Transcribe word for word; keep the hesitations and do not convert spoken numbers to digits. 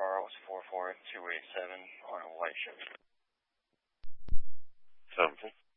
Charles, four four two eight seven on a white shirt. Something.